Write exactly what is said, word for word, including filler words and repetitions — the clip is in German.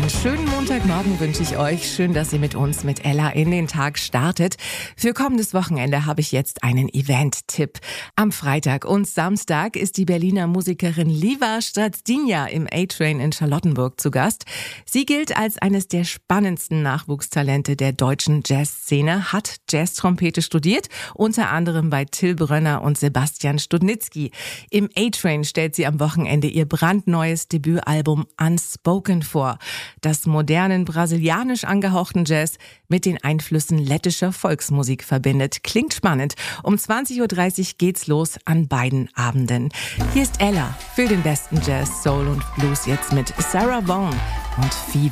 Einen schönen Montagmorgen wünsche ich euch. Schön, dass ihr mit uns, mit Ella, in den Tag startet. Für kommendes Wochenende habe ich jetzt einen Event-Tipp. Am Freitag und Samstag ist die Berliner Musikerin Liva Strazdinja im A-Train in Charlottenburg zu Gast. Sie gilt als eines der spannendsten Nachwuchstalente der deutschen Jazzszene, hat Jazztrompete studiert, unter anderem bei Till Brönner und Sebastian Studnitzky. Im A-Train stellt sie am Wochenende ihr brandneues Debütalbum Unspoken vor, das modernen brasilianisch angehauchten Jazz mit den Einflüssen lettischer Volksmusik verbindet. Klingt spannend. Um zwanzig Uhr dreißig geht's los an beiden Abenden. Hier ist Ella für den besten Jazz, Soul und Blues jetzt mit Sarah Vaughan und Fever.